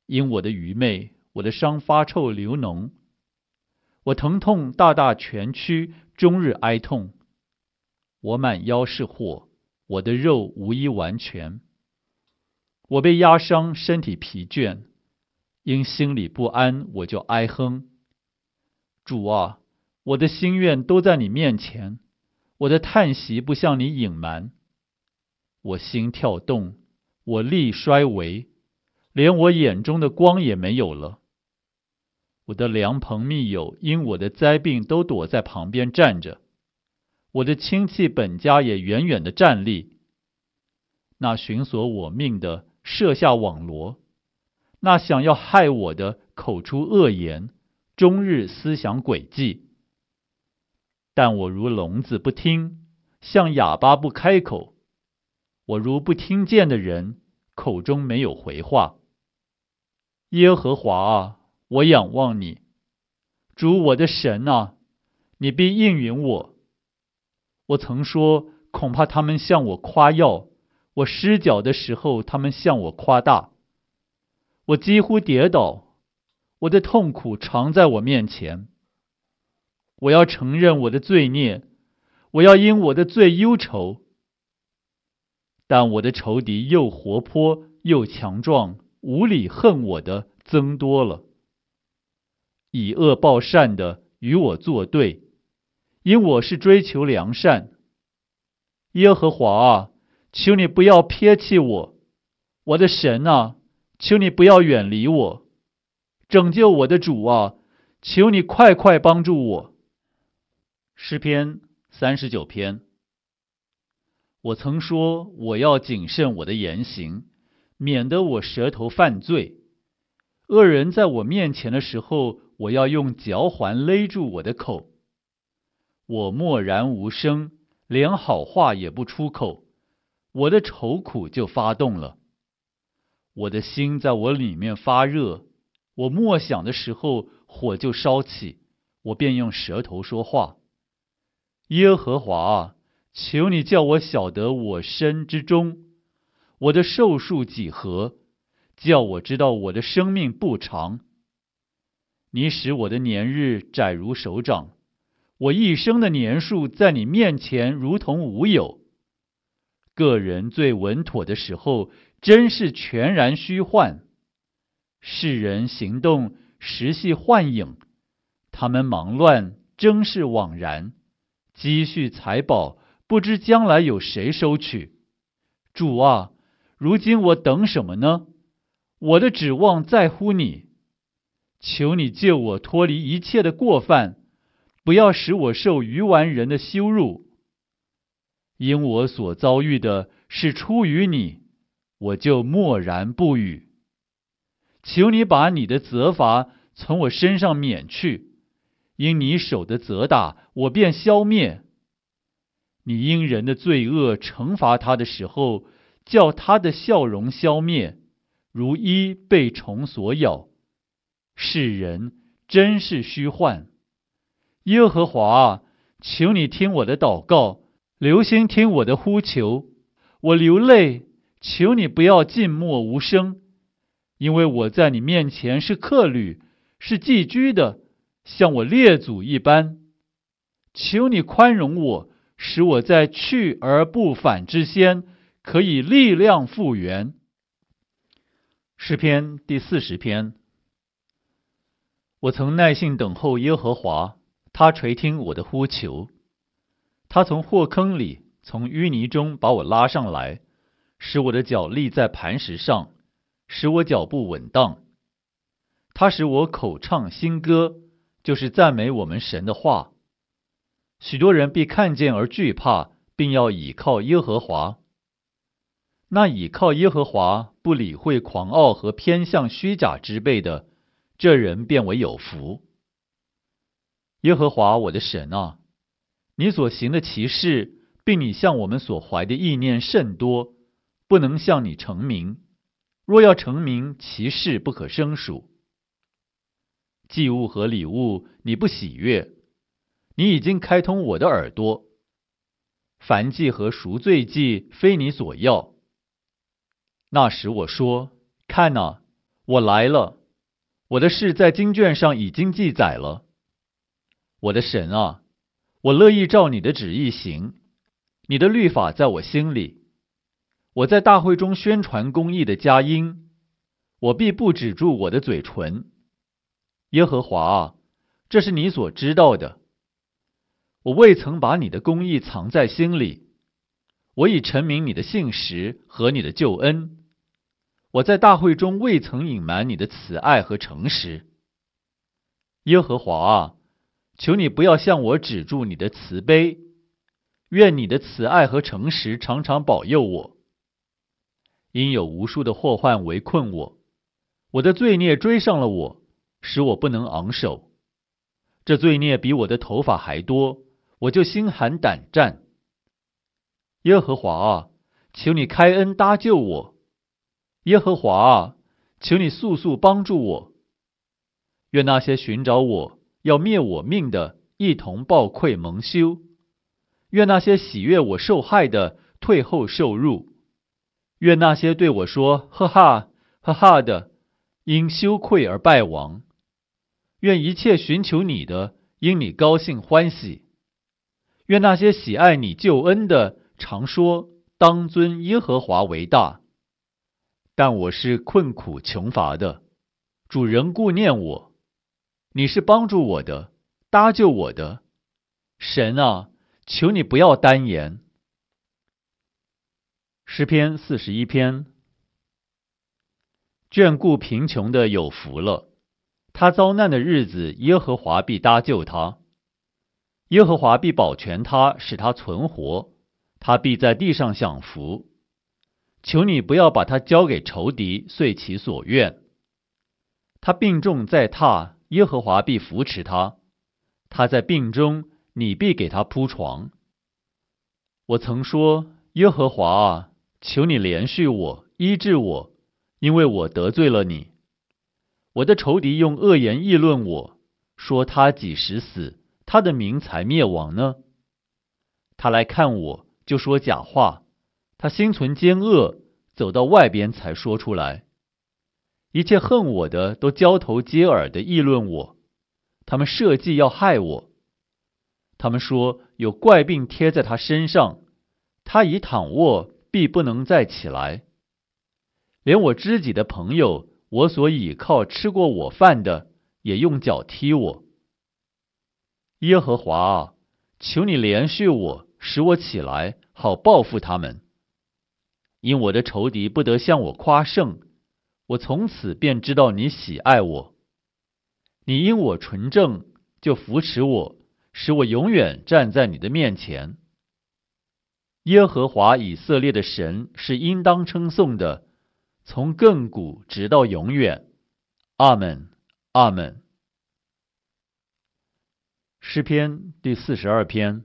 因我的愚昧，我的伤发臭流脓，我疼痛大大蜷曲，终日哀痛。我满腰是祸，我的肉无一完全。我被压伤，身体疲倦，因心里不安，我就哀哼。主啊，我的心愿都在你面前，我的叹息不向你隐瞒。我心跳动，我力衰微，连我眼中的光也没有了。我的良朋密友因我的灾病都躲在旁边站着，我的亲戚本家也远远地站立。那寻索我命的设下网罗，那想要害我的口出恶言，终日思想诡计。但我如聋子不听，像哑巴不开口，我如不听见的人，口中没有回话。耶和华啊，我仰望你，主我的神啊，你必应允我。我曾说，恐怕他们向我夸耀，我失脚的时候，他们向我夸大。我几乎跌倒，我的痛苦常在我面前。我要承认我的罪孽，我要因我的罪忧愁。但我的仇敌又活泼又强壮，无理恨我的增多了。以恶报善的与我作对，因我是追求良善。耶和华啊，求你不要撇弃我，我的神啊，求你不要远离我。拯救我的主啊，求你快快帮助我。诗篇39篇。我曾说，我要谨慎我的言行，免得我舌头犯罪。恶人在我面前的时候，我要用嚼环勒住我的口。我默然无声，连好话也不出口，我的愁苦就发动了。我的心在我里面发热，我默想的时候，火就烧起，我便用舌头说话。耶和华啊，求你叫我晓得我身之终，我的寿数几何，叫我知道我的生命不长。你使我的年日窄如手掌，我一生的年数在你面前如同无有。个人最稳妥的时候，真是全然虚幻。世人行动实系幻影，他们忙乱真是枉然。积蓄财宝，不知将来有谁收取。主啊，如今我等什么呢？我的指望在乎你。求你救我脱离一切的过犯，不要使我受愚顽人的羞辱。因我所遭遇的是出于你，我就默然不语。求你把你的责罚从我身上免去，因你手的责打，我便消灭。你因人的罪恶惩罚他的时候，叫他的笑容消灭，如衣被虫所咬。世人真是虚幻。耶和华啊，求你听我的祷告，留心听我的呼求。我流泪，求你不要静默无声，因为我在你面前是客旅，是寄居的，像我列祖一般。求你宽容我，使我在去而不返之先，可以力量复原。诗篇第40篇。我曾耐心等候耶和华，他垂听我的呼求。他从祸坑里，从淤泥中把我拉上来，使我的脚立在磐石上，使我脚步稳当。他使我口唱新歌，就是赞美我们神的话。许多人必看见而惧怕，并要倚靠耶和华。那倚靠耶和华，不理会狂傲和偏向虚假之辈的，这人便为有福。耶和华我的神啊，你所行的奇事，并你向我们所怀的意念甚多，不能向你成名。若要成名，其事不可胜数。祭物和礼物你不喜悦，你已经开通我的耳朵。燔祭和赎罪祭非你所要。那时我说，看哪， 我来了，我的事在经卷上已经记载了。我的神啊，我乐意照你的旨意行，你的律法在我心里。我在大会中宣传公义的佳音，我必不止住我的嘴唇。耶和华啊，这是你所知道的。我未曾把你的公义藏在心里，我已陈明你的信实和你的救恩。我在大会中未曾隐瞒你的慈爱和诚实。耶和华啊，求你不要向我止住你的慈悲，愿你的慈爱和诚实常常保佑我。因有无数的祸患围困我，我的罪孽追上了我，使我不能昂首。这罪孽比我的头发还多，我就心寒胆战。耶和华啊，求你开恩搭救我。耶和华啊，求你速速帮助我。愿那些寻找我要灭我命的一同抱愧蒙羞，愿那些喜悦我受害的退后受辱，愿那些对我说呵哈呵哈的因羞愧而败亡。愿一切寻求你的因你高兴欢喜，愿那些喜爱你救恩的常说当尊耶和华为大。但我是困苦穷乏的，主仍顾念我。你是帮助我的，搭救我的。神啊，求你不要单言。诗篇41篇。眷顾贫穷的有福了，他遭难的日子，耶和华必搭救他。耶和华必保全他，使他存活，他必在地上享福。求你不要把他交给仇敌，遂其所愿。他病重在榻，耶和华必扶持他。他在病中，你必给他铺床。我曾说，耶和华啊，求你怜恤我，医治我，因为我得罪了你。我的仇敌用恶言议论我，说他几时死，他的名才灭亡呢？他来看我，就说假话，他心存奸恶，走到外边才说出来。一切恨我的都交头接耳地议论我，他们设计要害我。他们说有怪病贴在他身上，他一躺卧必不能再起来。连我知己的朋友，我所倚靠吃过我饭的，也用脚踢我。耶和华啊，求你怜恤我，使我起来，好报复他们。因我的仇敌不得向我夸胜，我从此便知道你喜爱我。你因我纯正，就扶持我，使我永远站在你的面前。耶和华以色列的神是应当称颂的，从亘古直到永远。阿们，阿们。诗篇第42篇。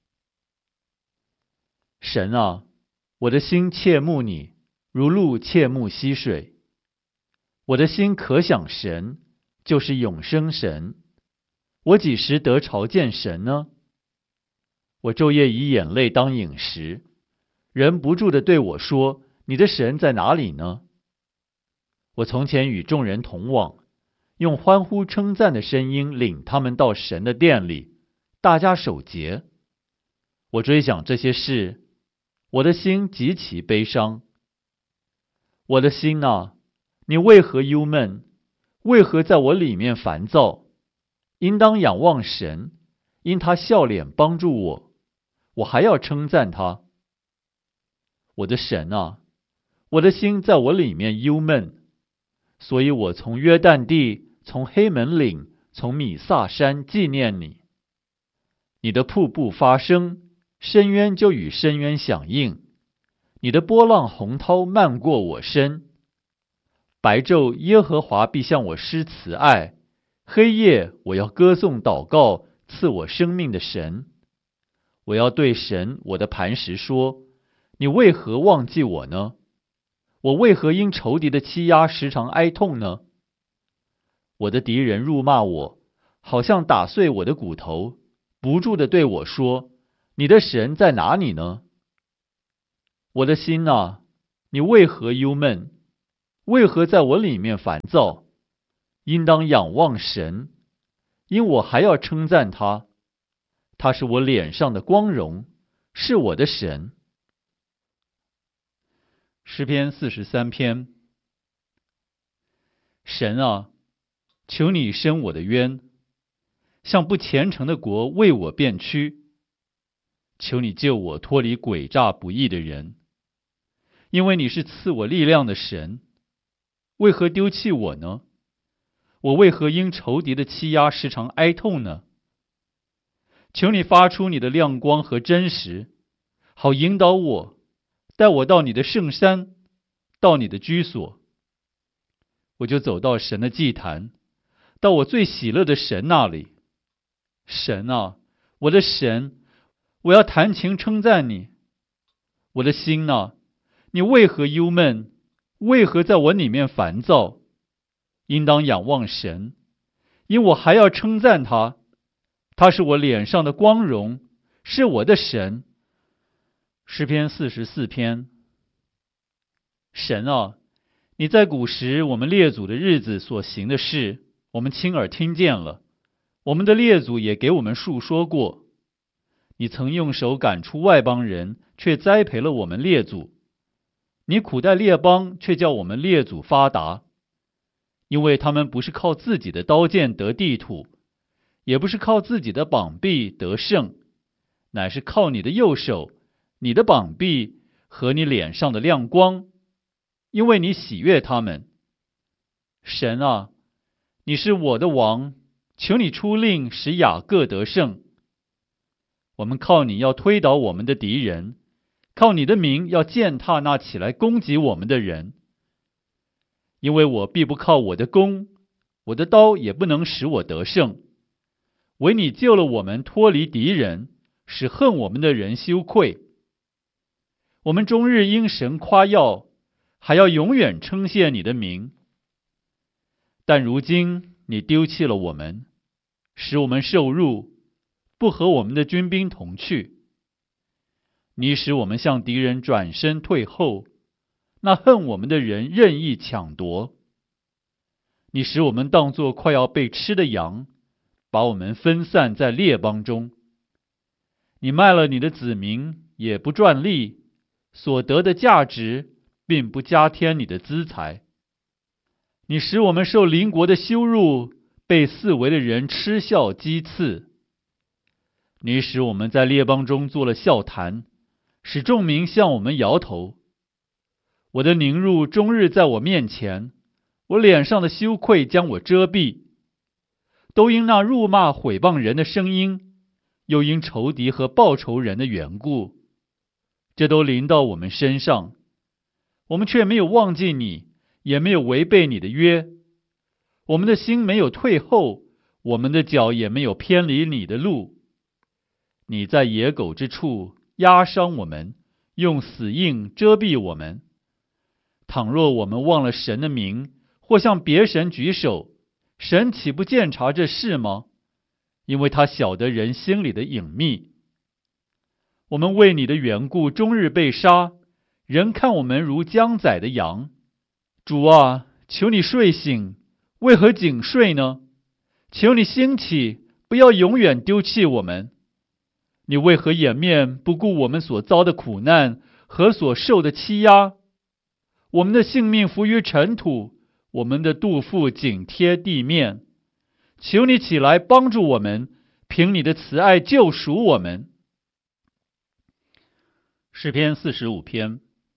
神啊，我的心切慕你，如鹿切慕溪水。我的心可想神，就是永生神。我几时得朝见神呢？我昼夜以眼泪当饮食，人不住地对我说，你的神在哪里呢？我从前与众人同往，用欢呼称赞的声音领他们到神的殿里，大家守节。我追想这些事，我的心极其悲伤。我的心啊，你为何忧闷？为何在我里面烦躁？应当仰望神，因他笑脸帮助我，我还要称赞他。我的神啊，我的心在我里面忧闷，所以我从约旦地，从黑门岭，从米萨山纪念你。你的瀑布发声，深渊就与深渊响应，你的波浪洪涛漫过我身。白昼耶和华必向我施慈爱，黑夜我要歌颂祷告赐我生命的神。我要对神我的磐石说，你为何忘记我呢？我为何因仇敌的欺压时常哀痛呢？我的敌人辱骂我，好像打碎我的骨头，不住地对我说，你的神在哪里呢？我的心啊，你为何忧闷？ 为何在我里面烦躁？应当仰望神，因我还要称赞他，他是我脸上的光荣，是我的神。诗篇43篇。神啊，求你伸我的冤，向不虔诚的国为我辩屈。求你救我脱离诡诈不义的人，因为你是赐我力量的神。为何丢弃我呢？我为何因仇敌的欺压时常哀痛呢？求你发出你的亮光和真实，好引导我，带我到你的圣山，到你的居所。我就走到神的祭坛，到我最喜乐的神那里。神啊，我的神，我要弹琴称赞你。我的心啊，你为何忧闷？为何在我里面烦躁？应当仰望神，因我还要称赞他，他是我脸上的光荣，是我的神。诗篇44篇。神啊，你在古时我们列祖的日子所行的事，我们亲耳听见了，我们的列祖也给我们述说过。你曾用手赶出外邦人，却栽培了我们列祖。你苦待列邦，却叫我们列祖发达。因为他们不是靠自己的刀剑得地土，也不是靠自己的膀臂得胜，乃是靠你的右手，你的膀臂和你脸上的亮光，因为你喜悦他们。神啊，你是我的王，求你出令使雅各得胜。我们靠你要推倒我们的敌人，靠你的名要践踏那起来攻击我们的人。因为我必不靠我的弓，我的刀也不能使我得胜。唯你救了我们脱离敌人，使恨我们的人羞愧。我们终日因神夸耀，还要永远称谢你的名。但如今你丢弃了我们，使我们受辱，不和我们的军兵同去。你使我们向敌人转身退后，那恨我们的人任意抢夺。你使我们当作快要被吃的羊，把我们分散在列邦中。你卖了你的子民，也不赚利，所得的价值并不加添你的资财。你使我们受邻国的羞辱，被四围的人嗤笑讥刺。你使我们在列邦中做了笑谈，使众民向我们摇头。我的凌辱终日在我面前，我脸上的羞愧将我遮蔽。都因那辱骂毁谤人的声音，又因仇敌和报仇人的缘故，这都临到我们身上。我们却没有忘记你，也没有违背你的约。我们的心没有退后，我们的脚也没有偏离你的路。你在野狗之处压伤我们，用死印遮蔽我们。倘若我们忘了神的名，或向别神举手，神岂不鉴察这事吗？因为他晓得人心里的隐秘。我们为你的缘故终日被杀，人看我们如将宰的羊。主啊，求你睡醒，为何仅睡呢？求你兴起，不要永远丢弃我们。你为何掩面不顾我们所遭的苦难和所受的欺压？我们的性命浮于尘土，我们的肚腹紧贴地面。求你起来帮助我们，凭你的慈爱救赎我们。诗篇45篇。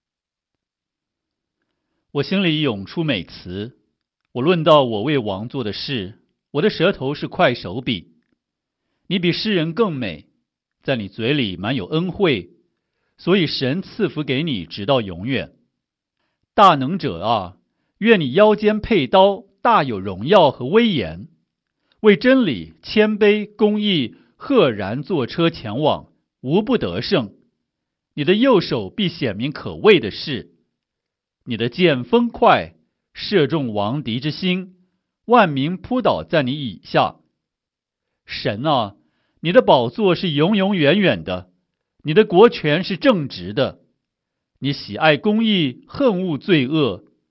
我心里涌出美词，我论到我为王做的事，我的舌头是块手笔。你比诗人更美，在你嘴里满有恩惠，所以神赐福给你直到永远。大能者啊，愿你腰间佩刀，大有荣耀和威严，为真理、谦卑、公义，赫然坐车前往，无不得胜。你的右手必显明可畏的事，你的剑锋快，射中王敌之心，万民扑倒在你以下。神啊，你的宝座是永永远远的，你的国权是正直的。你喜爱公义，恨恶罪恶，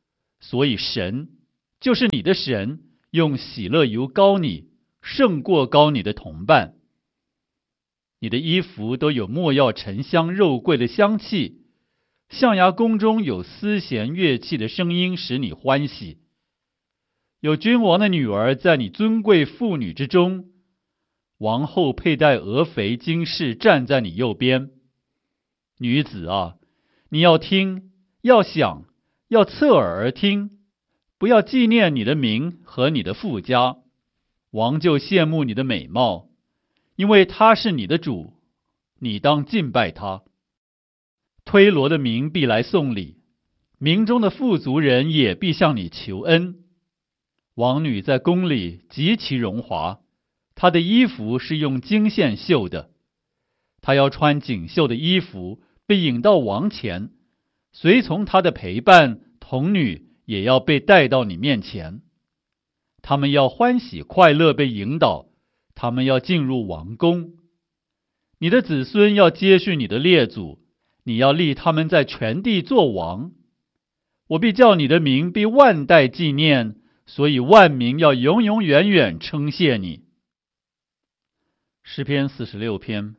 所以神就是你的神，用喜乐油膏你，胜过膏你的同伴。你的衣服都有没药沉香肉桂的香气，象牙宫中有丝弦乐器的声音使你欢喜。有君王的女儿在你尊贵妇女之中，王后佩戴鹅肥金饰站在你右边。女子啊，你要听，要想，要侧耳而听，不要纪念你的名和你的父家。王就羡慕你的美貌，因为他是你的主，你当敬拜他。推罗的民必来送礼，民中的富足人也必向你求恩。王女在宫里极其荣华，她的衣服是用金线绣的。她要穿锦绣的衣服，被引到王前，随从她的陪伴童女也要被带到你面前。他们要欢喜快乐被引导，他们要进入王宫。你的子孙要接续你的列祖，你要立他们在全地作王。我必叫你的名被万代纪念，所以万民要永永远远称谢你。诗篇46篇。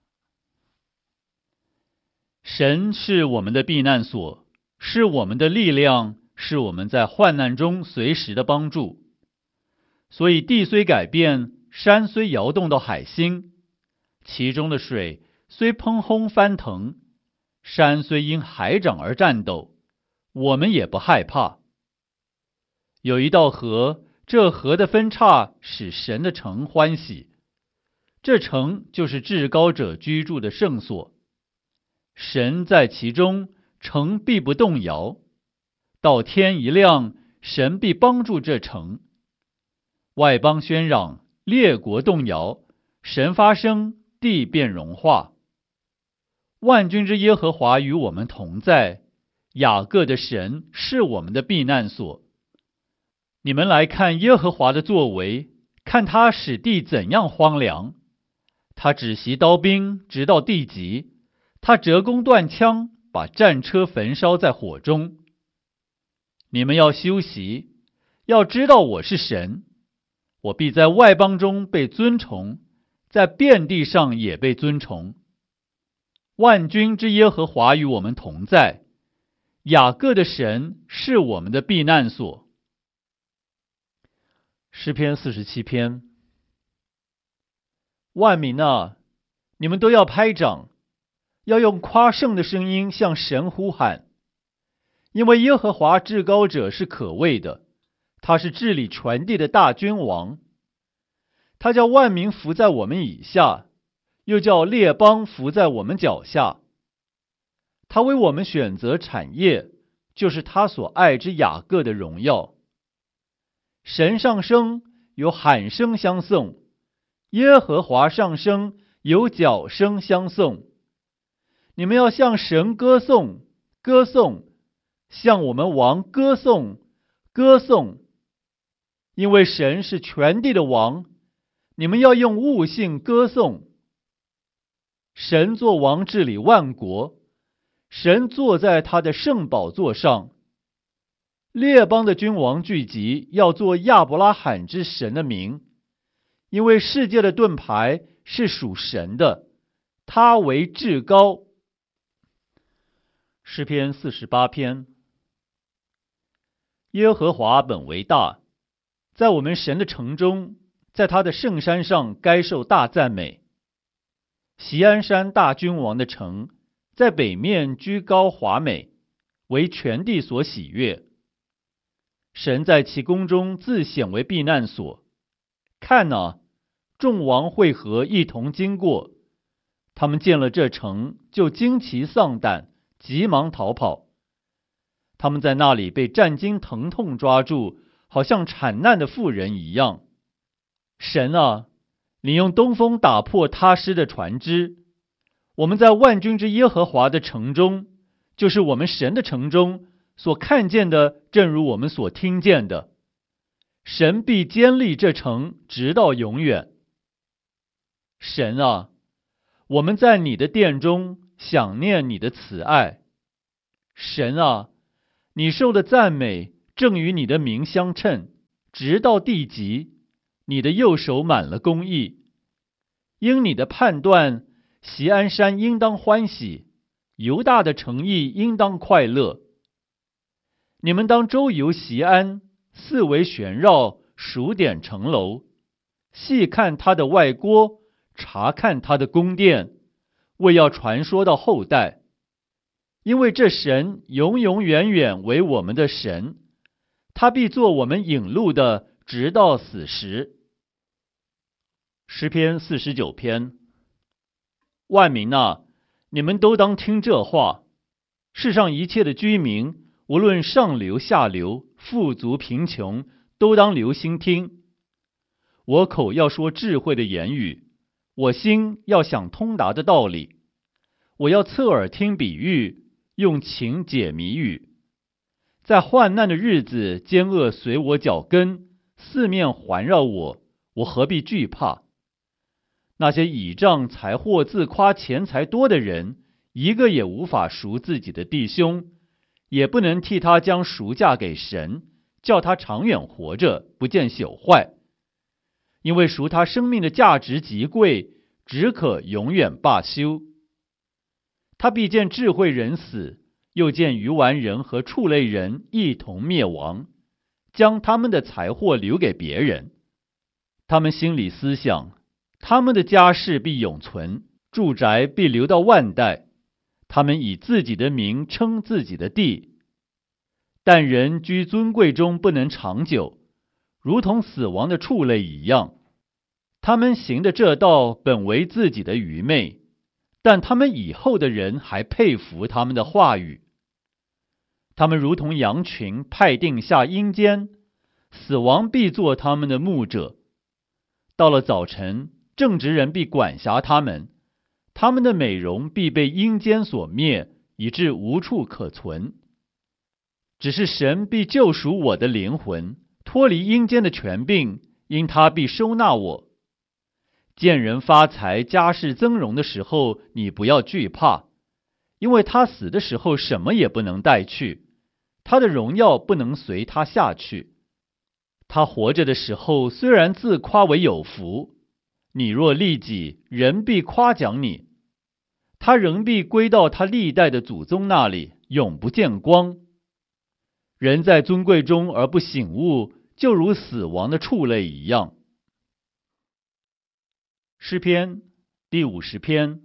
神是我们的避难所，是我们的力量，是我们在患难中随时的帮助。所以地虽改变，山虽摇动到海心，其中的水虽喷轰翻腾，山虽因海涨而颤抖，我们也不害怕。有一道河，这河的分叉使神的城欢喜，这城就是至高者居住的圣所。神在其中，城必不动摇。到天一亮，神必帮助这城。外邦喧嚷，列国动摇，神发声，地便融化。万军之耶和华与我们同在，雅各的神是我们的避难所。你们来看耶和华的作为，看他使地怎样荒凉。他止息刀兵，直到地极；他折弓断枪，把战车焚烧在火中。你们要休息，要知道我是神。我必在外邦中被尊崇，在遍地上也被尊崇。万军之耶和华与我们同在，雅各的神是我们的避难所。诗篇47篇。万民啊，你们都要拍掌，要用夸胜的声音向神呼喊，因为耶和华至高者是可畏的，他是治理全地的大君王。他叫万民伏在我们以下，又叫列邦伏在我们脚下。他为我们选择产业，就是他所爱之雅各的荣耀。神上升，有喊声相送；耶和华上升，有角声相送。你们要向神歌颂，歌颂，向我们王歌颂，歌颂。因为神是全地的王，你们要用悟性歌颂。神作王治理万国，神坐在他的圣宝座上。列邦的君王聚集，要做亚伯拉罕之神的名，因为世界的盾牌是属神的，他为至高。诗篇48篇。耶和华本为大，在我们神的城中，在他的圣山上该受大赞美。锡安山大君王的城，在北面居高华美，为全地所喜悦。神在其宫中自显为避难所。看哪，众王会合一同经过，他们见了这城，就惊奇丧胆，急忙逃跑。他们在那里被战惊疼痛抓住，好像产难的妇人一样。神啊，你用东风打破他施的船只。我们在万军之耶和华的城中，就是我们神的城中，所看见的，正如我们所听见的。神必坚立这城，直到永远。神啊，我们在你的殿中想念你的慈爱。神啊，你受的赞美正与你的名相称，直到地极。你的右手满了公义。因你的判断，锡安山应当欢喜，犹大的城邑应当快乐。你们当周游锡安，四围旋绕，数点城楼，细看他的外郭，查看他的宫殿，为要传说到后代。因为这神永永远远为我们的神，他必做我们引路的，直到死时。诗篇49篇。万民啊，你们都当听这话。世上一切的居民，无论上流下流，富足贫穷，都当留心听。我口要说智慧的言语，我心要想通达的道理。我要侧耳听比喻，用情解谜语。在患难的日子，奸恶随我脚跟，四面环绕我，我何必惧怕？那些倚仗财货自夸钱财多的人，一个也无法赎自己的弟兄，也不能替他将赎价给神，叫他长远活着，不见朽坏。因为赎他生命的价值极贵，只可永远罢休。他必见智慧人死，又见愚顽人和畜类人一同灭亡，将他们的财货留给别人。他们心里思想，他们的家世必永存，住宅必留到万代。他们以自己的名称自己的地。但人居尊贵中不能长久，如同死亡的畜类一样。他们行的这道本为自己的愚昧，但他们以后的人还佩服他们的话语。他们如同羊群派定下阴间，死亡必做他们的牧者。到了早晨，正直人必管辖他们，他们的美容必被阴间所灭，以致无处可存。只是神必救赎我的灵魂，脱离阴间的权柄，因他必收纳我。见人发财、家世增荣的时候，你不要惧怕，因为他死的时候什么也不能带去，他的荣耀不能随他下去。他活着的时候，虽然自夸为有福，你若利己，人必夸奖你，他仍必归到他历代的祖宗那里，永不见光。人在尊贵中而不醒悟，就如死亡的畜类一样。诗篇第50篇。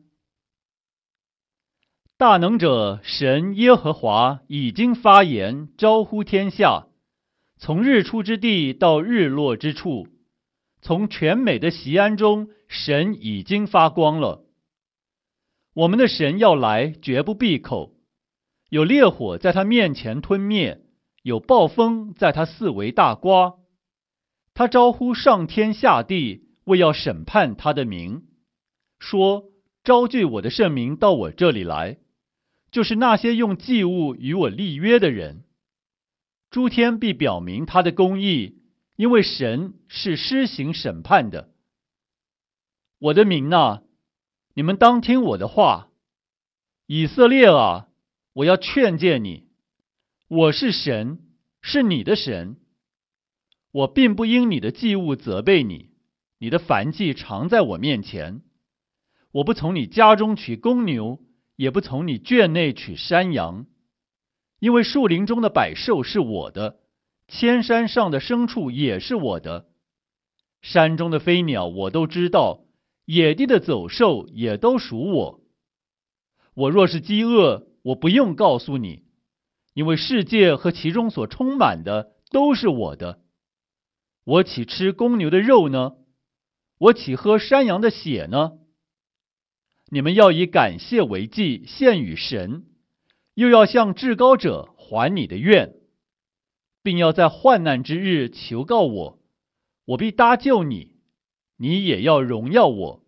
大能者神耶和华已经发言，招呼天下，从日出之地到日落之处，从全美的锡安中，神已经发光了。我们的神要来，绝不闭口，有烈火在他面前吞灭，有暴风在他四围大刮。他招呼上天下地，为要审判他的名，说：招聚我的圣民到我这里来，就是那些用祭物与我立约的人。诸天必表明他的公义，因为神是施行审判的。我的民啊，你们当听我的话。以色列啊，我要劝诫你，我是神，是你的神。我并不因你的祭物责备你，你的燔祭常在我面前。我不从你家中取公牛，也不从你圈内取山羊，因为树林中的百兽是我的，千山上的牲畜也是我的。山中的飞鸟我都知道，野地的走兽也都属我。我若是饥饿，我不用告诉你，因为世界和其中所充满的都是我的。我岂吃公牛的肉呢？我岂喝山羊的血呢？你们要以感谢为祭献与神，又要向至高者还你的愿，并要在患难之日求告我，我必搭救你，你也要荣耀我。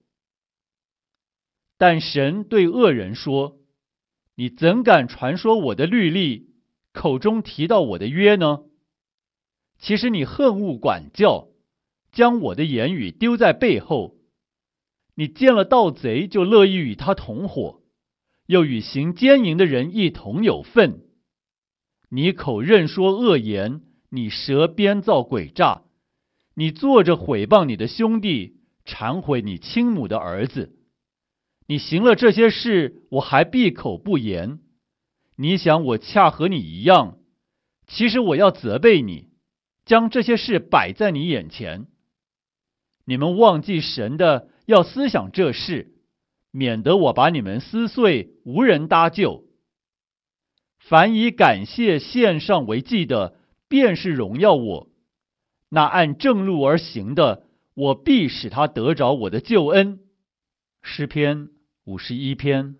但神对恶人说：你怎敢传说我的律例，口中提到我的约呢？其实你恨恶管教，将我的言语丢在背后。你见了盗贼就乐意与他同伙，又与行奸淫的人一同有份。你口任说恶言， 你蛇编造诡诈，你坐着毁谤你的兄弟，忏悔你亲母的儿子。你行了这些事，我还闭口不言。你想我恰和你一样，其实我要责备你，将这些事摆在你眼前。你们忘记神的，要思想这事，免得我把你们撕碎，无人搭救。凡以感谢献上为祭的，便是荣耀我；那按正路而行的，我必使他得着我的救恩。诗篇51篇。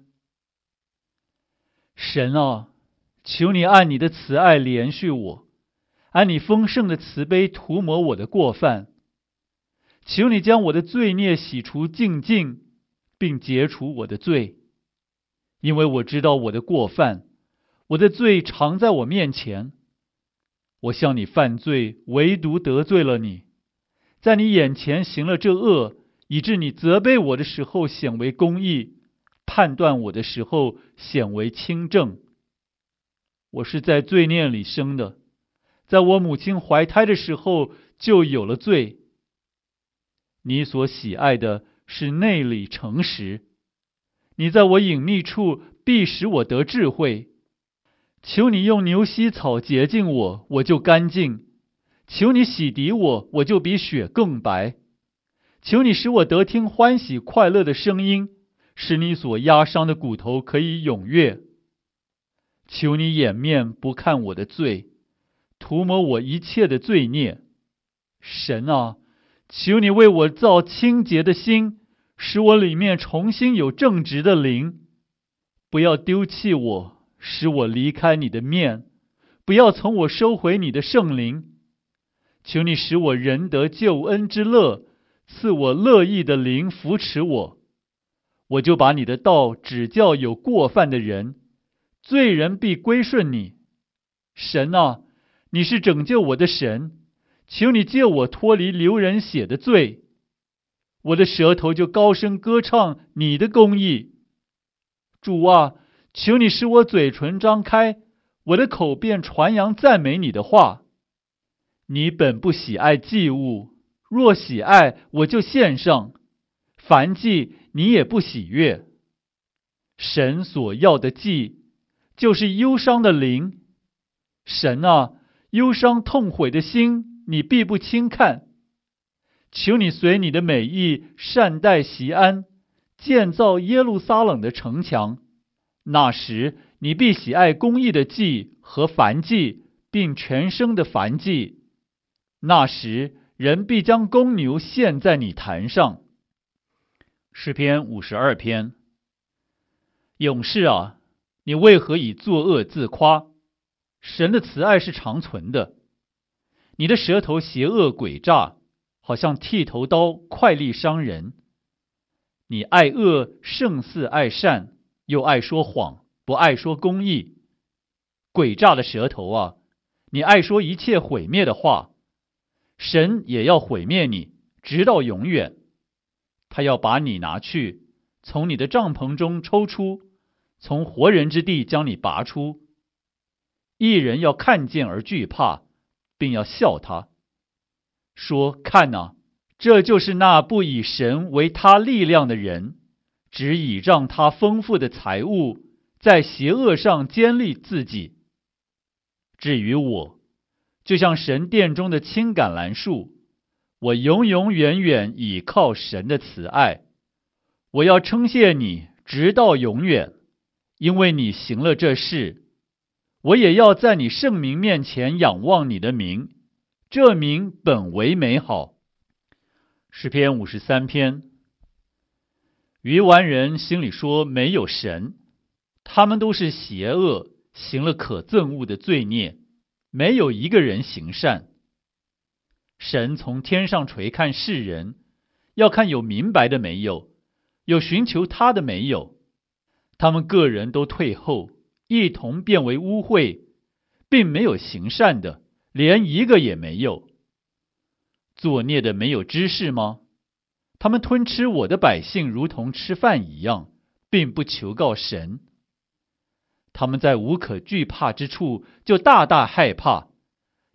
神啊，求你按你的慈爱怜恤我，按你丰盛的慈悲涂抹我的过犯。求你将我的罪孽洗除净尽，并解除我的罪，因为我知道我的过犯，我的罪常在我面前。我向你犯罪，唯独得罪了你，在你眼前行了这恶，以致你责备我的时候显为公义，判断我的时候显为清正。我是在罪孽里生的，在我母亲怀胎的时候就有了罪。你所喜爱的是内里诚实，你在我隐秘处必使我得智慧。求你用牛膝草洁净我，我就干净；求你洗涤我，我就比雪更白。求你使我得听欢喜快乐的声音，使你所压伤的骨头可以踊跃。求你掩面不看我的罪，涂抹我一切的罪孽。神啊，求你为我造清洁的心，使我里面重新有正直的灵。不要丢弃我，使我离开你的面，不要从我收回你的圣灵。求你使我人得救恩之乐，赐我乐意的灵扶持我。我就把你的道指教有过犯的人，罪人必归顺你。神啊，你是拯救我的神，求你救我脱离流人血的罪。我的舌头就高声歌唱你的公义。主啊，求你使我嘴唇张开，我的口便传扬赞美你的话。你本不喜爱祭物，若喜爱，我就献上。凡祭你也不喜悦。神所要的祭，就是忧伤的灵。神啊，忧伤痛悔的心，你必不轻看。求你随你的美意善待锡安，建造耶路撒冷的城墙。那时你必喜爱公义的祭和燔祭，并全牲的燔祭。那时人必将公牛献在你坛上。诗篇52篇。勇士啊，你为何以作恶自夸？神的慈爱是长存的。你的舌头邪恶诡诈，好像剃头刀，快利伤人。你爱恶胜似爱善，又爱说谎，不爱说公义。诡诈的舌头啊，你爱说一切毁灭的话。神也要毁灭你，直到永远。他要把你拿去，从你的帐篷中抽出，从活人之地将你拔出。义人要看见而惧怕，并要笑他，说：看哪，这就是那不以神为他力量的人，只倚仗他丰富的财物，在邪恶上坚立自己。至于我，就像神殿中的青橄榄树，我永永远远倚靠神的慈爱。我要称谢你，直到永远，因为你行了这事。我也要在你圣名面前仰望你的名，这名本为美好。诗篇53篇。愚顽人心里说没有神，他们都是邪恶，行了可憎恶的罪孽，没有一个人行善。神从天上垂看世人，要看有明白的没有，有寻求他的没有。他们个人都退后，一同变为污秽，并没有行善的，连一个也没有。作孽的没有知识吗？他们吞吃我的百姓，如同吃饭一样，并不求告神。他们在无可惧怕之处就大大害怕，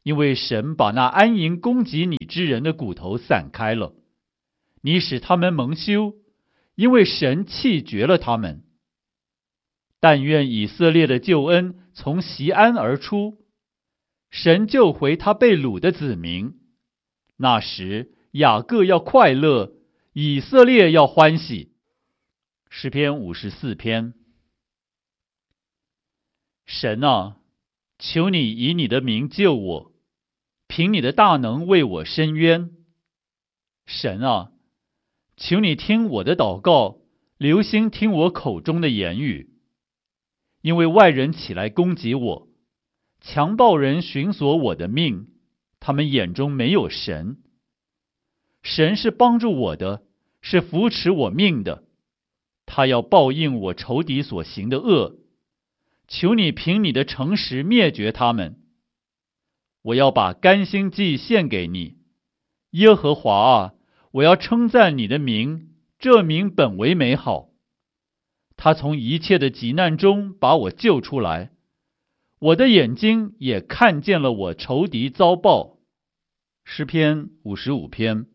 因为神把那安营攻击你之人的骨头散开了，你使他们蒙羞，因为神弃绝了他们。但愿以色列的救恩从锡安而出，神救回他被掳的子民。那时雅各要快乐，以色列要欢喜。诗篇54篇。神啊，求你以你的名救我，凭你的大能为我伸冤。神啊，求你听我的祷告，留心听我口中的言语。因为外人起来攻击我，强暴人寻索我的命，他们眼中没有神。神是帮助我的，是扶持我命的，他要报应我仇敌所行的恶。求你凭你的诚实灭绝他们。我要把甘心祭献给你，耶和华啊，我要称赞你的名，这名本为美好。他从一切的急难中把我救出来，我的眼睛也看见了我仇敌遭报。诗篇55篇。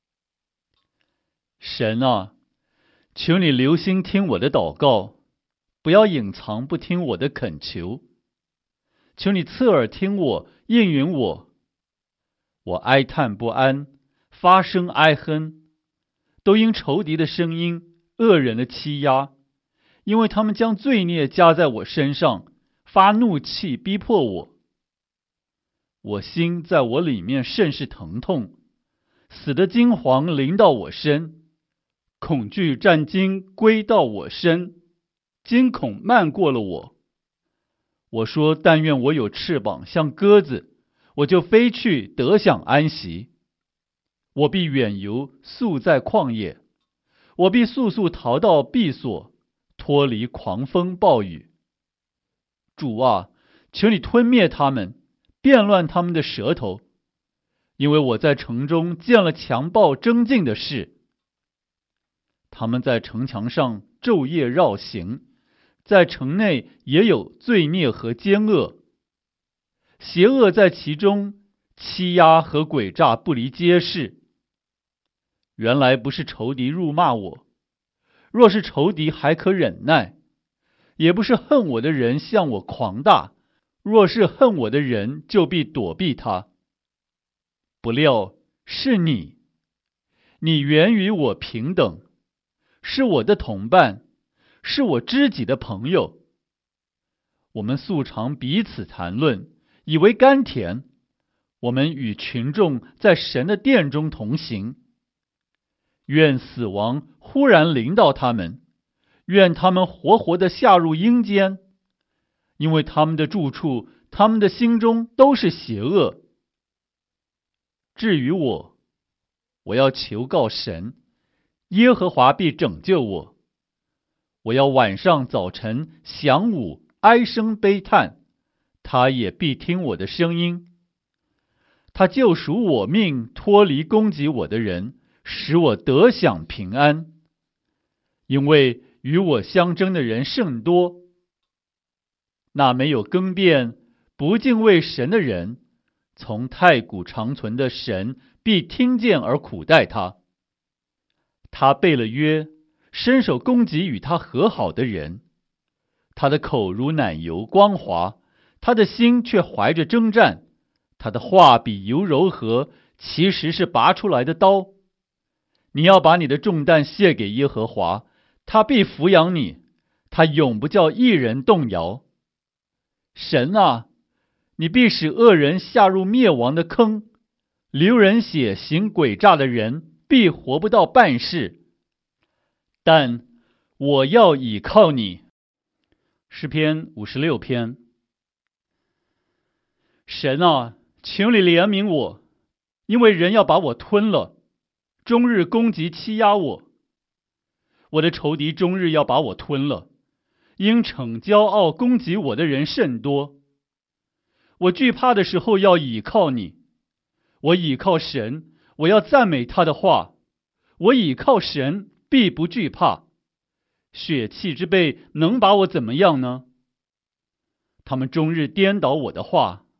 神啊，求你留心听我的祷告，不要隐藏不听我的恳求。求你侧耳听我，应允我。我哀叹不安，发声哀哼，都因仇敌的声音，恶人的欺压，因为他们将罪孽加在我身上，发怒气逼迫我。我心在我里面甚是疼痛，死的惊惶临到我身，恐惧战惊归到我身，惊恐漫过了我。我说，但愿我有翅膀像鸽子，我就飞去得享安息。我必远游，宿在旷野，我必速速逃到避所，脱离狂风暴雨。主啊，求你吞灭他们，变乱他们的舌头，因为我在城中见了强暴争竞的事。他们在城墙上昼夜绕行，在城内也有罪孽和奸恶，邪恶在其中，欺压和诡诈不离街市。原来不是仇敌辱骂我，若是仇敌还可忍耐；也不是恨我的人向我狂大，若是恨我的人，就必躲避他。不料是你，你原与我平等，是我的同伴，是我知己的朋友。我们素常彼此谈论，以为甘甜。我们与群众在神的殿中同行。愿死亡忽然临到他们，愿他们活活地下入阴间，因为他们的住处，他们的心中都是邪恶。至于我，我要求告神，耶和华必拯救我。我要晚上早晨晌午哀声悲叹，他也必听我的声音。他救赎我命，脱离攻击我的人，使我得享平安。因为与我相争的人甚多，那没有更变、不敬畏神的人，从太古长存的神必听见而苦待他。他背了约，伸手攻击与他和好的人。他的口如奶油光滑，他的心却怀着征战。他的话比油柔和，其实是拔出来的刀。你要把你的重担卸给耶和华，他必抚养你，他永不叫一人动摇。神啊，你必使恶人下入灭亡的坑，流人血行诡诈的人必活不到半世。但我要倚靠你。诗篇56篇。神啊，求你怜悯我，因为人要把我吞了，终日攻击欺压我。我的仇敌终日要把我吞了，因逞骄傲攻击我的人甚多。我惧怕的时候要倚靠你，我倚靠神，我要赞美他的话。我倚靠神，必不惧怕。血气之辈能把我怎么样呢？他们终日颠倒我的话，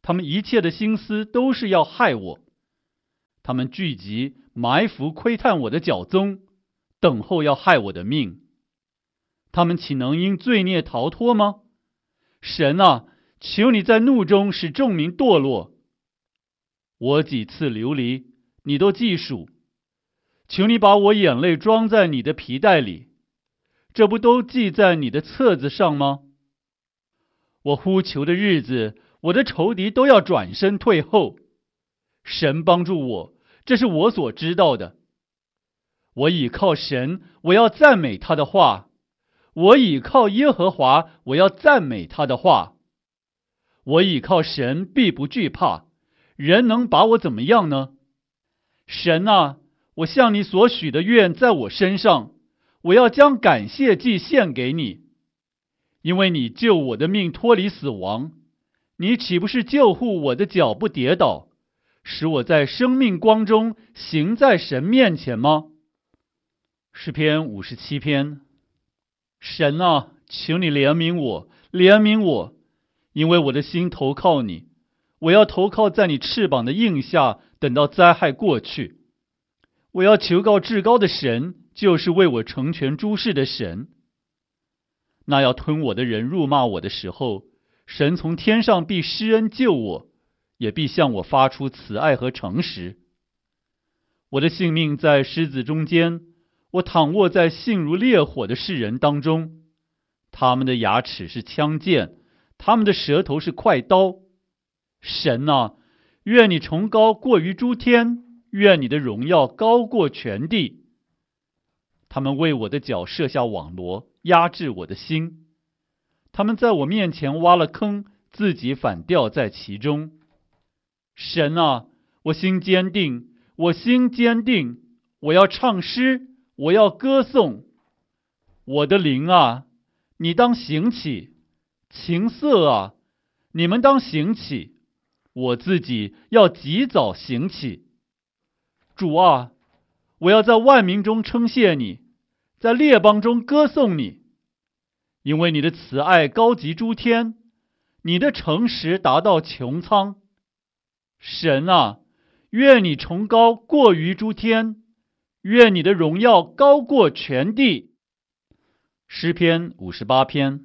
他们一切的心思都是要害我。他们聚集埋伏窥探我的脚踪，等候要害我的命。他们岂能因罪孽逃脱吗？神啊，求你在怒中使众民堕落。我几次流离，你都记数。求你把我眼泪装在你的皮带里，这不都记在你的册子上吗？我呼求的日子，我的仇敌都要转身退后。神帮助我，这是我所知道的。我倚靠神，我要赞美他的话。我倚靠耶和华，我要赞美他的话。我倚靠神，必不惧怕。人能把我怎么样呢？神啊，我向你所许的愿在我身上，我要将感谢祭献给你，因为你救我的命脱离死亡。你岂不是救护我的脚不跌倒，使我在生命光中行在神面前吗？诗篇57篇。神啊，求你怜悯我，怜悯我，因为我的心投靠你。我要投靠在你翅膀的荫下，等到灾害过去。我要求告至高的神，就是为我成全诸事的神。那要吞我的人辱骂我的时候，神从天上必施恩救我，也必向我发出慈爱和诚实。我的性命在狮子中间，我躺卧在性如烈火的世人当中。他们的牙齿是枪剑，他们的舌头是快刀。神啊，愿你崇高过于诸天，愿你的荣耀高过全地。他们为我的脚设下网罗，压制我的心。他们在我面前挖了坑，自己反掉在其中。神啊，我心坚定，我心坚定，我要唱诗，我要歌颂。我的灵啊，你当醒起；琴瑟啊，你们当醒起。我自己要及早醒起。主啊，我要在万民中称谢你，在列邦中歌颂你，因为你的慈爱高及诸天，你的诚实达到穹苍。神啊，愿你崇高过于诸天，愿你的荣耀高过全地。诗篇58篇。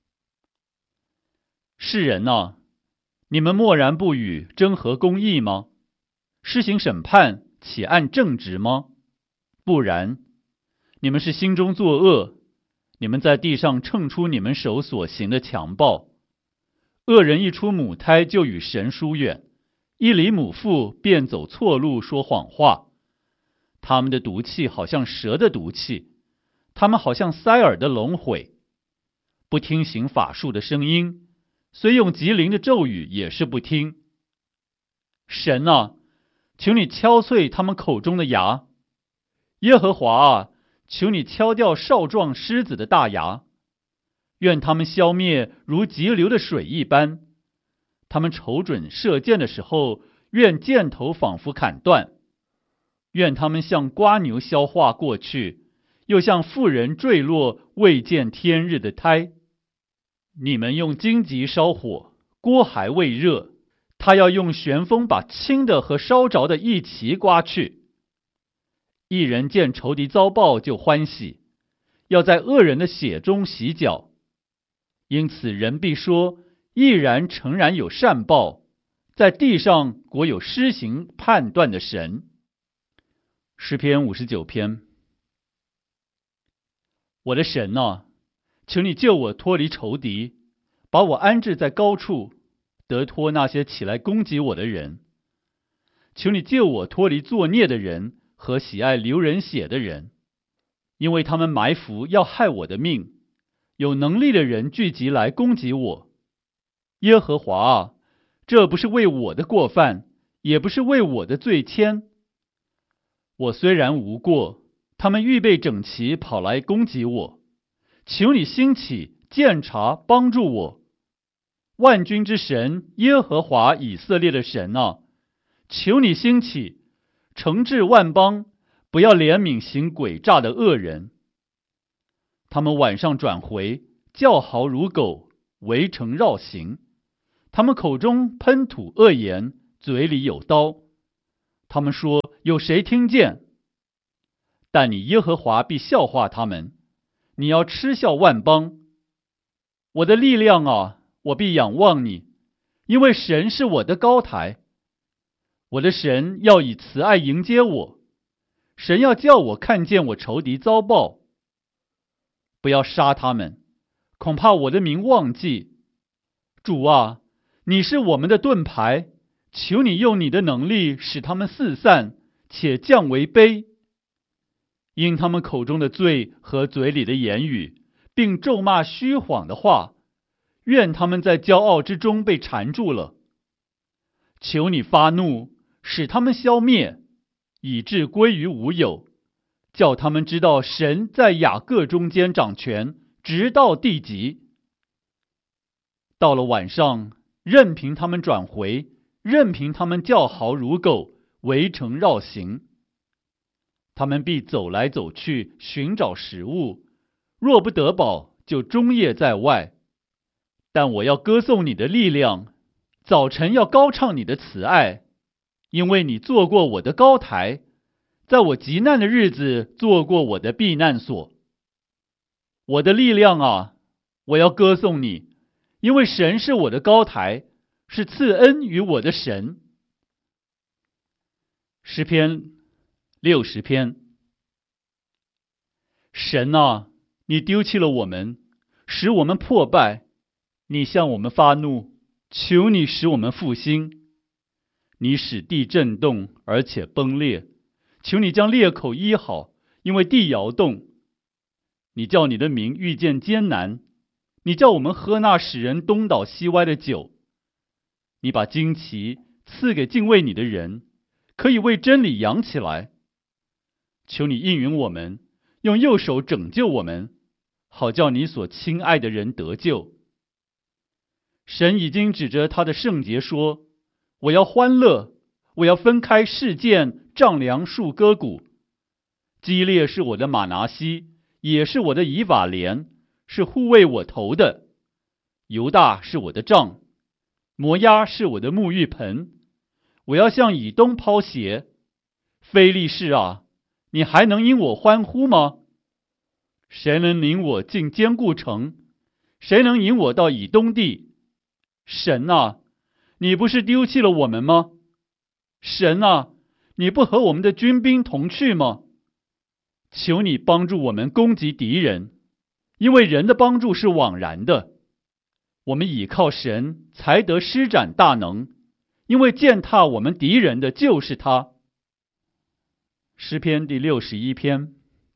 世人啊，你们默然不语，争合公义吗？施行审判，岂按正直吗？不然，你们是心中作恶，你们在地上称出你们手所行的强暴。恶人一出母胎就与神疏远，一离母腹便走错路，说谎话。他们的毒气好像蛇的毒气，他们好像塞耳的龙悔。不听行法术的声音，虽用极灵的咒语也是不听。神啊，求你敲碎他们口中的牙。耶和华啊，求你敲掉少壮狮子的大牙。愿他们消灭如急流的水一般。他们瞅准射箭的时候，愿箭头仿佛砍断。愿他们像瓜牛消化过去，又像妇人坠落未见天日的胎。你们用荆棘烧火，锅还未热，他要用旋风把轻的和烧着的一齐刮去。一人见仇敌遭报就欢喜，要在恶人的血中洗脚。因此人必说，毅然诚然有善报，在地上果有施行判断的神。诗篇59篇。我的神啊，求你救我脱离仇敌，把我安置在高处，得脱那些起来攻击我的人。求你救我脱离作孽的人和喜爱流人血的人，因为他们埋伏要害我的命，有能力的人聚集来攻击我。耶和华啊，这不是为我的过犯，也不是为我的罪愆。我虽然无过，他们预备整齐跑来攻击我。求你兴起，鉴察，帮助我。万军之神耶和华以色列的神啊，求你兴起，惩治万邦，不要怜悯行诡诈的恶人。他们晚上转回，叫嚎如狗，围城绕行。 他们口中喷吐恶言，嘴里有刀。他们说，有谁听见？但你耶和华必笑话他们，你要嗤笑万邦。我的力量啊，我必仰望你，因为神是我的高台。我的神要以慈爱迎接我，神要叫我看见我仇敌遭报。不要杀他们，恐怕我的名忘记。主啊，你是我们的盾牌，求你用你的能力使他们四散，且降为卑。因他们口中的罪和嘴里的言语，并咒骂虚谎的话，愿他们在骄傲之中被缠住了。求你发怒，使他们消灭，以致归于无有，叫他们知道神在雅各中间掌权，直到地极。到了晚上，任凭他们转回，任凭他们叫嚎如狗，围城绕行。他们必走来走去，寻找食物，若不得饱，就终夜在外。但我要歌颂你的力量，早晨要高唱你的慈爱，因为你做过我的高台，在我极难的日子做过我的避难所。我的力量啊，我要歌颂你，因为神是我的高台，是赐恩于我的神。诗篇60篇。神啊，你丢弃了我们，使我们破败，你向我们发怒，求你使我们复兴。你使地震动，而且崩裂，求你将裂口医好，因为地摇动。你叫你的民遇见艰难，你叫我们喝那使人东倒西歪的酒。你把旌旗赐给敬畏你的人，可以为真理扬起来。求你应允我们，用右手拯救我们，好叫你所亲爱的人得救。神已经指着他的圣洁说，我要欢乐，我要分开示剑，丈量树割谷。基列是我的玛拿西，也是我的以法莲，是护卫我头的。犹大是我的杖，摩押是我的沐浴盆。我要向以东抛鞋。非利士啊，你还能因我欢呼吗？谁能领我进坚固城？谁能引我到以东地？神啊，你不是丢弃了我们吗？神啊，你不和我们的军兵同去吗？求你帮助我们攻击敌人，因为人的帮助是枉然的。我们倚靠神，才得施展大能，因为践踏我们敌人的就是他。诗篇第61篇。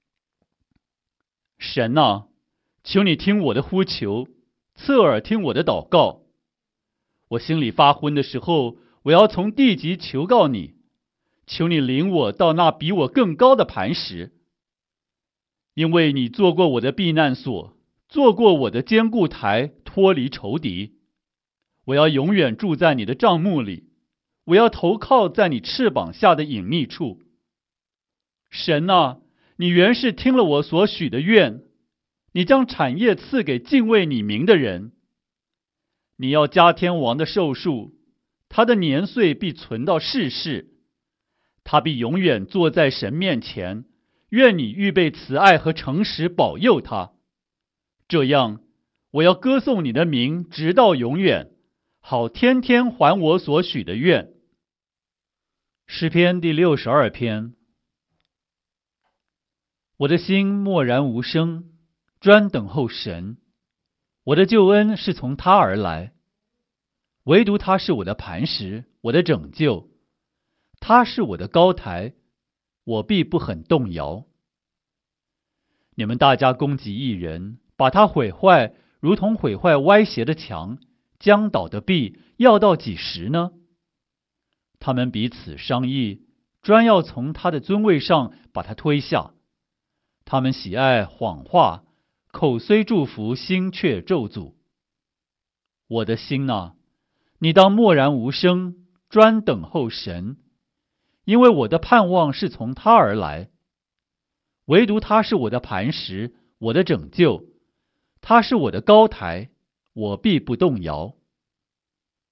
神啊，求你听我的呼求，侧耳听我的祷告。我心里发昏的时候，我要从地极求告你，求你领我到那比我更高的磐石。因为你做过我的避难所，做过我的坚固台，脱离仇敌。我要永远住在你的帐幕里，我要投靠在你翅膀下的隐秘处。神啊，你原是听了我所许的愿，你将产业赐给敬畏你名的人。你要加天王的寿数，他的年岁必存到世世，他必永远坐在神面前。愿你预备慈爱和诚实保佑他，这样我要歌颂你的名直到永远，好天天还我所许的愿。诗篇第62篇。我的心默然无声，专等候神。我的救恩是从他而来，唯独他是我的磐石，我的拯救。他是我的高台，我必不很动摇。你们大家攻击一人，把他毁坏，如同毁坏歪斜的墙，将倒的壁，要到几时呢？他们彼此商议，专要从他的尊位上把他推下。他们喜爱谎话，口虽祝福，心却咒诅。我的心啊，你当默然无声，专等候神，因为我的盼望是从他而来。唯独他是我的磐石，我的拯救，他是我的高台，我必不动摇。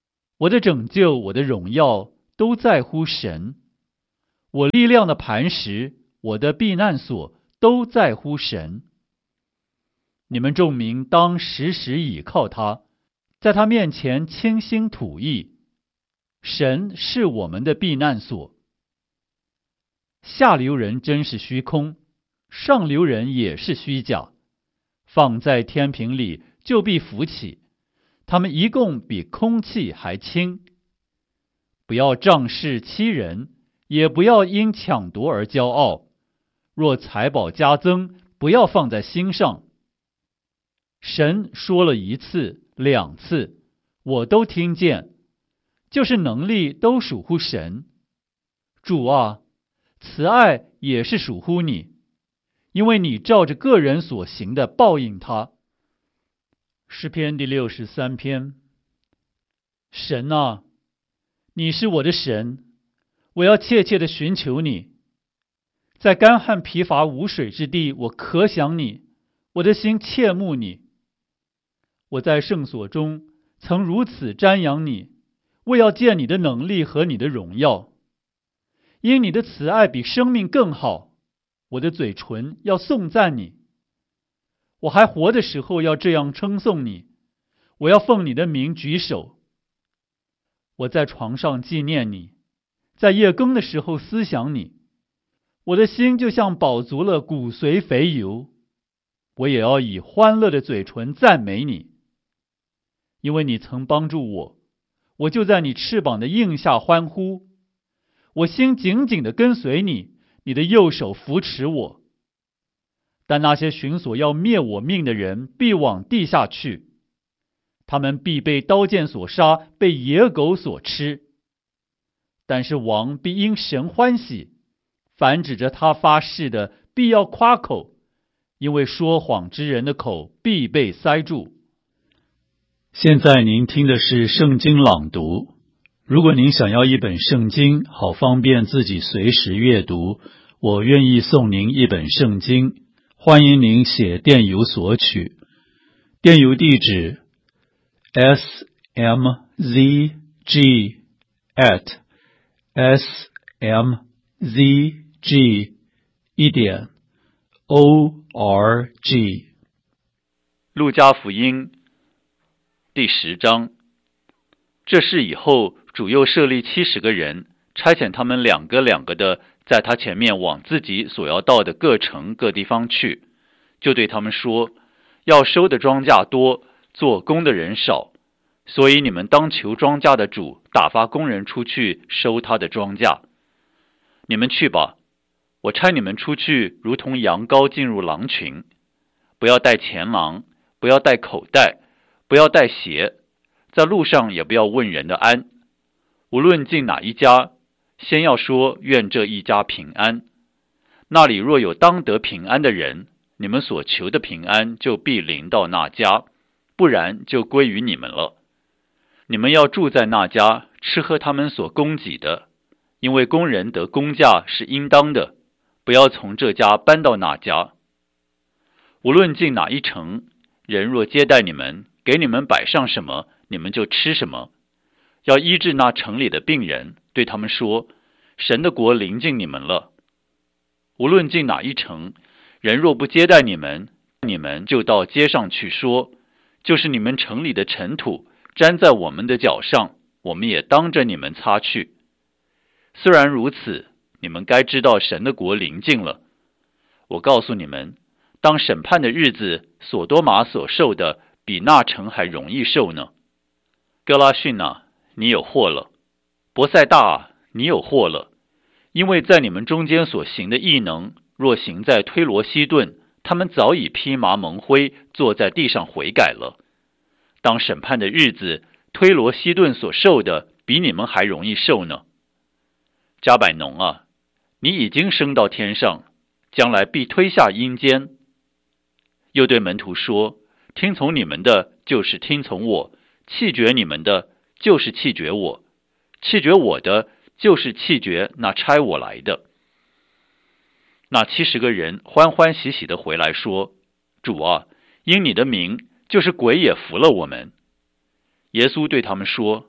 我的拯救，我的荣耀，都在乎神。我力量的磐石，我的避难所，都在乎神。你们众民当时时倚靠他，在他面前倾心吐意。神是我们的避难所。下流人真是虚空，上流人也是虚假。放在天平里，就必浮起。他们一共比空气还轻。不要仗势欺人，也不要因抢夺而骄傲。若财宝加增，不要放在心上。神说了1次、2次，我都听见，就是能力都属乎神。主啊，慈爱也是属乎你，因为你照着个人所行的报应他。诗篇第63篇。神啊，你是我的神，我要切切地寻求你。在干旱疲乏无水之地，我可想你，我的心切慕你。我在圣所中曾如此瞻仰你，为要见你的能力和你的荣耀。因你的慈爱比生命更好，我的嘴唇要颂赞你。我还活的时候要这样称颂你，我要奉你的名举手。我在床上纪念你，在夜更的时候思想你。我的心就像饱足了骨髓肥油，我也要以欢乐的嘴唇赞美你。因为你曾帮助我，我就在你翅膀的荫下欢呼。我心紧紧地跟随你，你的右手扶持我。但那些寻索要灭我命的人必往地下去，他们必被刀剑所杀，被野狗所吃。但是王必因神欢喜，凡指着他发誓的必要夸口，因为说谎之人的口必被塞住。 现在您听的是圣经朗读。如果您想要一本圣经，好方便自己随时阅读，我愿意送您一本圣经。欢迎您写电邮索取。电邮地址 smzg@smzg.org。 路加福音第10章。这事以后，主又设立70个人，差遣他们2个2个的，在他前面往自己所要到的各城各地方去，就对他们说：要收的庄稼多，做工的人少，所以你们当求庄稼的主打发工人出去收他的庄稼。你们去吧，我差你们出去，如同羊羔进入狼群。不要带钱囊，不要带口袋，不要带鞋，在路上也不要问人的安。无论进哪一家，先要说愿这一家平安。那里若有当得平安的人，你们所求的平安就必临到那家，不然就归于你们了。你们要住在那家，吃喝他们所供给的，因为工人得工价是应当的，不要从这家搬到那家。无论进哪一城，人若接待你们，给你们摆上什么，你们就吃什么。要医治那城里的病人，对他们说：神的国临近你们了。无论进哪一城，人若不接待你们，你们就到街上去说：就是你们城里的尘土沾在我们的脚上，我们也当着你们擦去。虽然如此，你们该知道神的国临近了。我告诉你们，当审判的日子，所多玛所受的比那城还容易受呢。哥拉汛啊，你有祸了；伯赛大啊，你有祸了。因为在你们中间所行的异能，若行在推罗西顿，他们早已披麻蒙灰，坐在地上悔改了。当审判的日子，推罗西顿所受的比你们还容易受呢。加百农啊，你已经升到天上，将来必推下阴间。又对门徒说：听从你们的，就是听从我；弃绝你们的，就是弃绝我；弃绝我的，就是弃绝那差我来的。那70个人欢欢喜喜地回来说：主啊，因你的名，就是鬼也服了我们。耶稣对他们说：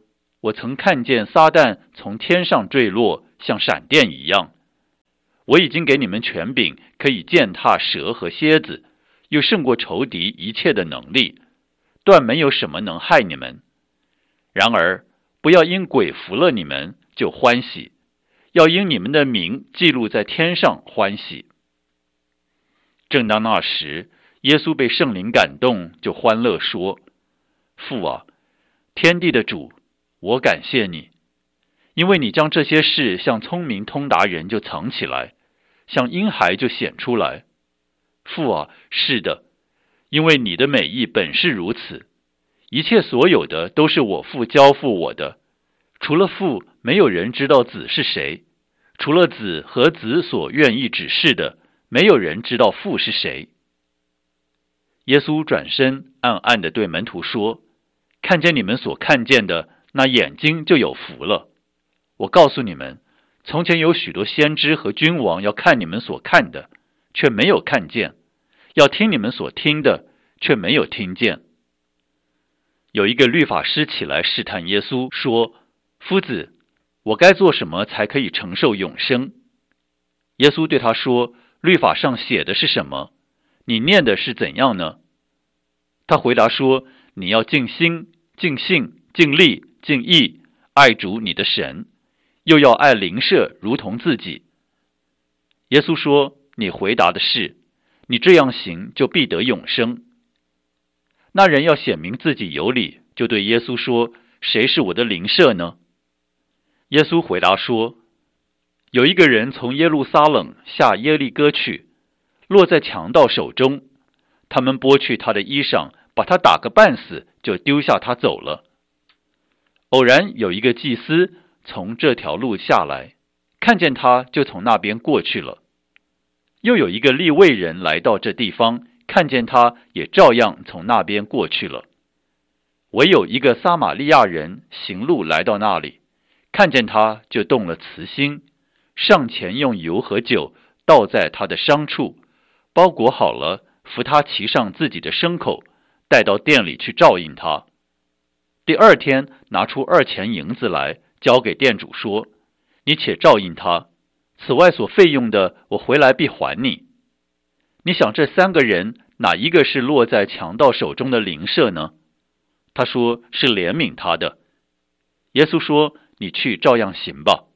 我曾看见撒旦从天上坠落，像闪电一样。我已经给你们权柄，可以践踏蛇和蝎子，又胜过仇敌一切的能力，断没有什么能害你们。然而，不要因鬼服了你们就欢喜，要因你们的名记录在天上欢喜。正当那时，耶稣被圣灵感动，就欢乐说：父啊，天地的主，我感谢你，因为你将这些事向聪明通达人就藏起来，向婴孩就显出来。父啊，是的，因为你的美意本是如此。一切所有的都是我父交付我的，除了父，没有人知道子是谁；除了子和子所愿意指示的，没有人知道父是谁。耶稣转身暗暗地对门徒说：看见你们所看见的，那眼睛就有福了。我告诉你们，从前有许多先知和君王要看你们所看的，却没有看见；要听你们所听的，却没有听见。有一个律法师起来试探耶稣，说：夫子，我该做什么才可以承受永生？耶稣对他说：律法上写的是什么？你念的是怎样呢？他回答说：你要尽心、尽性、尽力、尽意爱主你的神，又要爱邻舍如同自己。耶稣说：你回答的是，你这样行就必得永生。那人要显明自己有理，就对耶稣说：谁是我的邻舍呢？耶稣回答说：有一个人从耶路撒冷下耶利哥去，落在强盗手中，他们剥去他的衣裳，把他打个半死，就丢下他走了。偶然有一个祭司从这条路下来，看见他，就从那边过去了。又有一个利未人来到这地方，看见他，也照样从那边过去了。唯有一个撒玛利亚人行路来到那里，看见他，就动了慈心，上前用油和酒倒在他的伤处，包裹好了，扶他骑上自己的牲口，带到店里去照应他。第二天拿出2钱银子来，交给店主说：你且照应他，此外所费用的，我回来必还你。你想这3个人，哪一个是落在强盗手中的邻舍呢？他说是怜悯他的。耶稣说：你去照样行吧。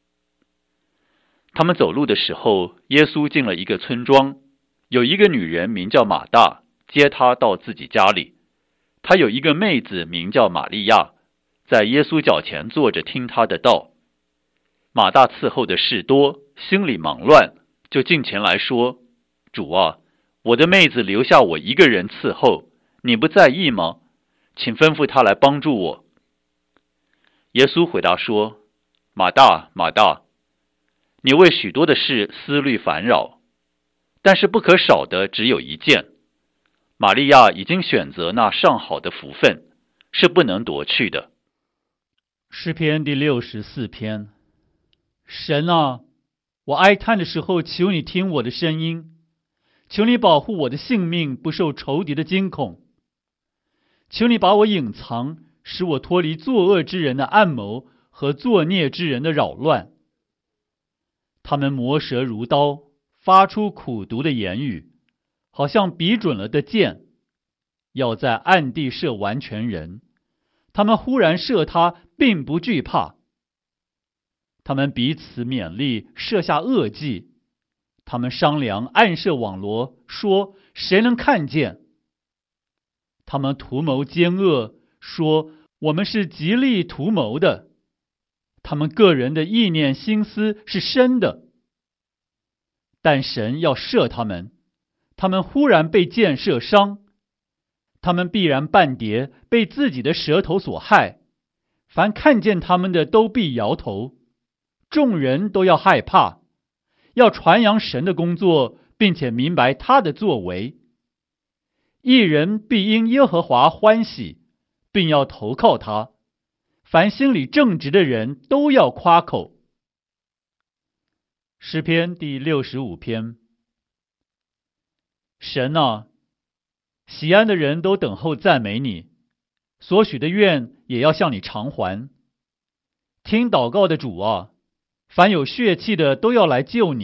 他们走路的时候，耶稣进了一个村庄，有一个女人名叫马大，接他到自己家里。她有一个妹子名叫玛利亚，在耶稣脚前坐着听他的道。马大伺候的事多，心里忙乱，就近前来说：主啊，我的妹子留下我一个人伺候，你不在意吗？请吩咐她来帮助我。耶稣回答说：马大，马大，你为许多的事思虑烦扰，但是不可少的只有一件。玛利亚已经选择那上好的福分，是不能夺去的。 诗篇第64篇。神啊，我哀叹的时候，求你听我的声音，求你保护我的性命不受仇敌的惊恐，求你把我隐藏，使我脱离作恶之人的暗谋和作孽之人的扰乱。他们磨舌如刀，发出苦毒的言语，好像比准了的箭，要在暗地射完全人。他们忽然射他，并不惧怕。他们彼此勉励，设下恶计。他们商量，暗设网罗，说谁能看见？他们图谋奸恶，说我们是极力图谋的。他们个人的意念心思是深的，但神要射他们，他们忽然被箭射伤。他们必然半跌，被自己的舌头所害。凡看见他们的都必摇头，众人都要害怕，要传扬神的工作，并且明白他的作为。一人必因耶和华欢喜，并要投靠他。凡心里正直的人都要夸口。诗篇第65篇。神啊，喜安的人都等候赞美你，所许的愿也要向你偿还。 听祷告的主啊，凡有血气的都要来救你。